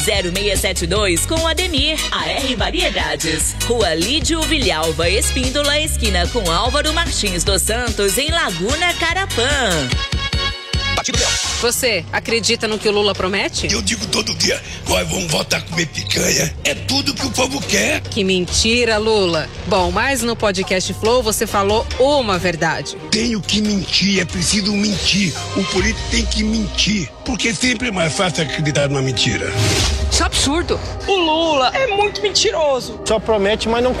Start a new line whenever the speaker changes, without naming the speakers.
0672 com Ademir. AR Variedades. Rua Lídio Vilhalva Espíndola, esquina com Álvaro Martins dos Santos, em Laguna Carapã.
Você acredita no que o Lula promete?
Eu digo todo dia, nós vamos voltar a comer picanha. É tudo que o povo quer.
Que mentira, Lula. Bom, mas no podcast Flow você falou uma verdade.
Tenho que mentir, é preciso mentir. O político tem que mentir, porque sempre é mais fácil acreditar numa mentira.
Isso é absurdo.
O Lula é muito mentiroso.
Só promete, mas não